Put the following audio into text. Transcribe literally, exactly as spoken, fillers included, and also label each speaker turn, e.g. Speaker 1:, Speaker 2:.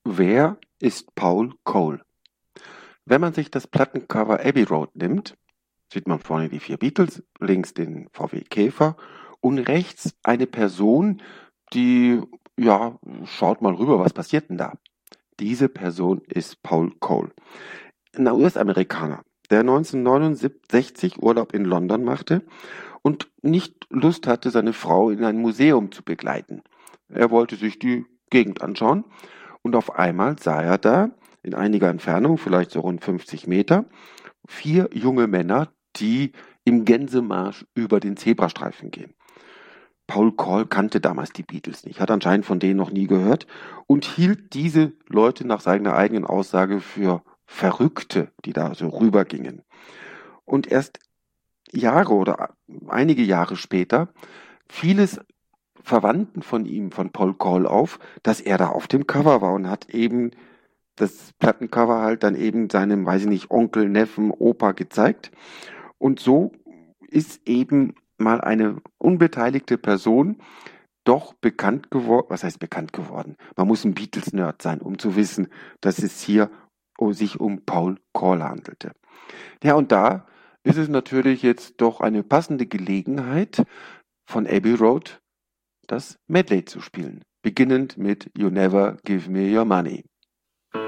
Speaker 1: Wer ist Paul Cole? Wenn man sich das Plattencover Abbey Road nimmt, sieht man vorne die vier Beatles, links den V W Käfer und rechts eine Person, die, ja, schaut mal rüber, was passiert denn da? Diese Person ist Paul Cole, ein U S-Amerikaner, der neunzehnhundertneunundsechzig Urlaub in London machte und nicht Lust hatte, seine Frau in ein Museum zu begleiten. Er wollte sich die Gegend anschauen und auf einmal sah er da in einiger Entfernung, vielleicht so rund fünfzig Meter, vier junge Männer, die im Gänsemarsch über den Zebrastreifen gehen. Paul Cole kannte damals die Beatles nicht, hat anscheinend von denen noch nie gehört und hielt diese Leute nach seiner eigenen Aussage für Verrückte, die da so rübergingen. Und erst Jahre oder einige Jahre später fiel es Verwandten von ihm, von Paul Cole, auf, dass er da auf dem Cover war und hat eben das Plattencover halt dann eben seinem, weiß ich nicht, Onkel, Neffen, Opa gezeigt. Und so ist eben mal eine unbeteiligte Person doch bekannt geworden. Was heißt bekannt geworden? Man muss ein Beatles-Nerd sein, um zu wissen, dass es hier um sich um Paul Cole handelte. Ja, und da ist es natürlich jetzt doch eine passende Gelegenheit, von Abbey Road das Medley zu spielen, beginnend mit You Never Give Me Your Money.